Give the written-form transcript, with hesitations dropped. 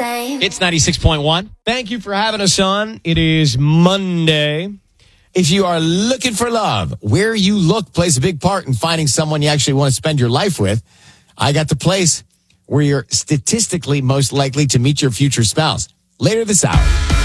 same. It's 96.1. Thank you for having us on. It is Monday. If you are looking for love, where you look plays a big part in finding someone you actually want to spend your life with. I got the place where you're statistically most likely to meet your future spouse later this hour.